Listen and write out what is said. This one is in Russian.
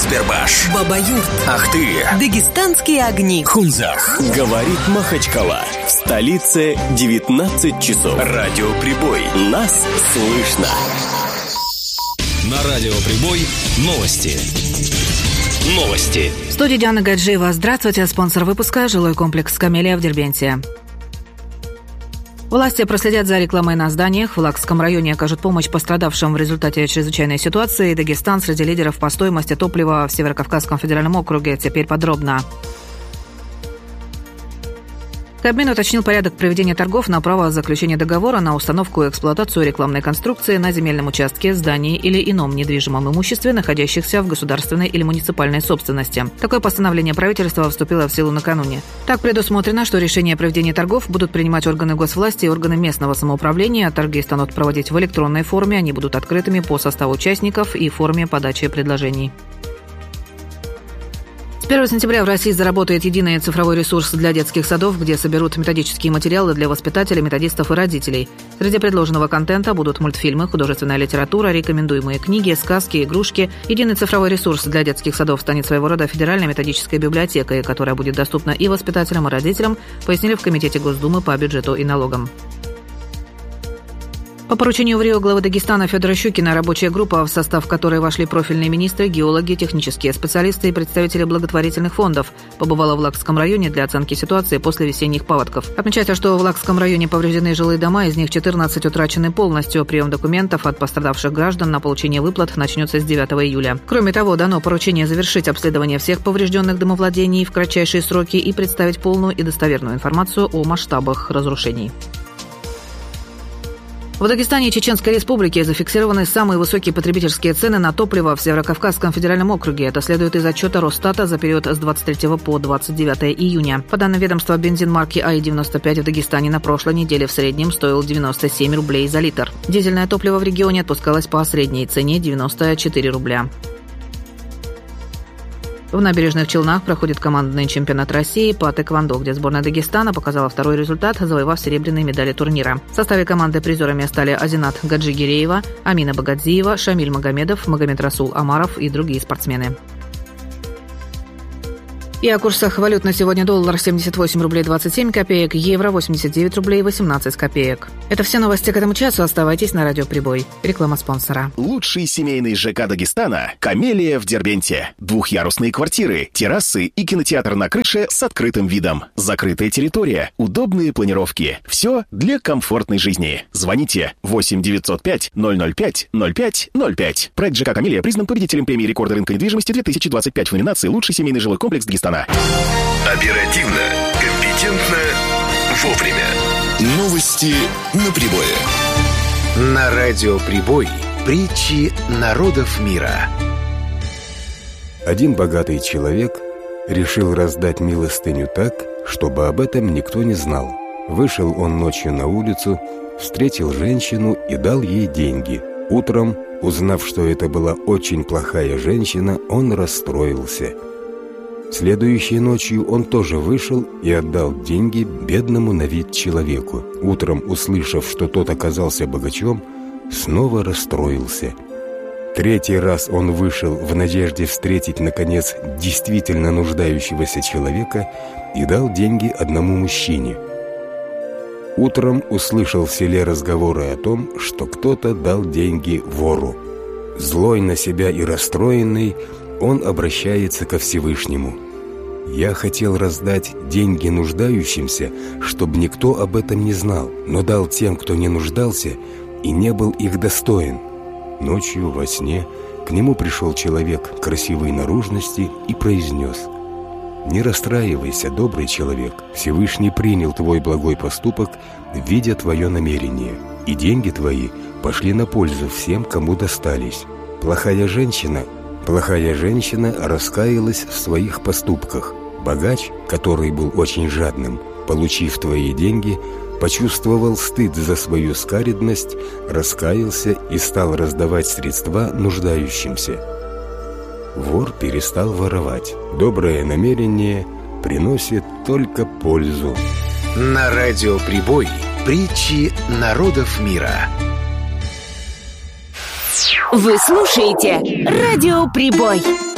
Кузбербаш, Баба-Юрт, Ахты, Дагестанские огни, Хунзах. Говорит Махачкала. В столице 19 часов. Радио Прибой. Нас слышно. На Радио Прибой новости. Новости. В студии Диана Гаджиева. Здравствуйте. Спонсор выпуска – жилой комплекс «Камелия» в Дербенте. Власти проследят за рекламой на зданиях. В Лакском районе окажут помощь пострадавшим в результате чрезвычайной ситуации. Дагестан среди лидеров по стоимости топлива в Северокавказском федеральном округе. Теперь подробно. Кабмин уточнил порядок проведения торгов на право заключения договора на установку и эксплуатацию рекламной конструкции на земельном участке, здании или ином недвижимом имуществе, находящихся в государственной или муниципальной собственности. Такое постановление правительства вступило в силу накануне. Так предусмотрено, что решения о проведении торгов будут принимать органы госвласти и органы местного самоуправления. Торги станут проводить в электронной форме, они будут открытыми по составу участников и форме подачи предложений. С 1 сентября в России заработает единый цифровой ресурс для детских садов, где соберут методические материалы для воспитателей, методистов и родителей. Среди предложенного контента будут мультфильмы, художественная литература, рекомендуемые книги, сказки, игрушки. Единый цифровой ресурс для детских садов станет своего рода федеральной методической библиотекой, которая будет доступна и воспитателям, и родителям, пояснили в Комитете Госдумы по бюджету и налогам. По поручению в Рио главы Дагестана Федора Щукина рабочая группа, в состав которой вошли профильные министры, геологи, технические специалисты и представители благотворительных фондов, побывала в Лакском районе для оценки ситуации после весенних паводков. Отмечается, что в Лакском районе повреждены жилые дома, из них 14 утрачены полностью. Прием документов от пострадавших граждан на получение выплат начнется с 9 июля. Кроме того, дано поручение завершить обследование всех поврежденных домовладений в кратчайшие сроки и представить полную и достоверную информацию о масштабах разрушений. В Дагестане и Чеченской Республике зафиксированы самые высокие потребительские цены на топливо в Северокавказском федеральном округе. Это следует из отчета Росстата за период с 23 по 29 июня. По данным ведомства, бензин марки АИ-95 в Дагестане на прошлой неделе в среднем стоил 97 рублей за литр. Дизельное топливо в регионе отпускалось по средней цене 94 рубля. В Набережных Челнах проходит командный чемпионат России по тэквондо, где сборная Дагестана показала второй результат, завоевав серебряные медали турнира. В составе команды призерами стали Азинат Гаджигиреева, Амина Багадзиева, Шамиль Магомедов, Магомед Расул Амаров и другие спортсмены. И о курсах валют на сегодня: доллар 78 рублей 27 копеек, евро 89 рублей 18 копеек. Это все новости к этому часу. Оставайтесь на Радио Прибой. Реклама спонсора. Лучший семейный ЖК Дагестана – «Камелия» в Дербенте. Двухъярусные квартиры, террасы и кинотеатр на крыше с открытым видом. Закрытая территория, удобные планировки. Все для комфортной жизни. Звоните 8 905 005 05 05. Проект ЖК «Камелия» признан победителем премии рекорда рынка недвижимости 2025 в номинации «Лучший семейный жилой комплекс Дагестана». Оперативно, компетентно, вовремя. Новости на Прибое. На Радио Прибой. Притчи народов мира. Один богатый человек решил раздать милостыню так, чтобы об этом никто не знал. Вышел он ночью на улицу, встретил женщину и дал ей деньги. Утром, узнав, что это была очень плохая женщина, он расстроился. Следующей ночью он тоже вышел и отдал деньги бедному на вид человеку. Утром, услышав, что тот оказался богачом, снова расстроился. Третий раз он вышел в надежде встретить, наконец, действительно нуждающегося человека и дал деньги одному мужчине. Утром услышал в селе разговоры о том, что кто-то дал деньги вору. Злой на себя и расстроенный, он обращается ко Всевышнему. «Я хотел раздать деньги нуждающимся, чтобы никто об этом не знал, но дал тем, кто не нуждался и не был их достоин». Ночью во сне к нему пришел человек красивой наружности и произнес: «Не расстраивайся, добрый человек, Всевышний принял твой благой поступок, видя твое намерение, и деньги твои пошли на пользу всем, кому достались». Плохая женщина раскаялась в своих поступках. Богач, который был очень жадным, получив твои деньги, почувствовал стыд за свою скаредность, раскаялся и стал раздавать средства нуждающимся. Вор перестал воровать. Доброе намерение приносит только пользу. На Радио Прибой. Притчи народов мира. Вы слушаете Радио Прибой.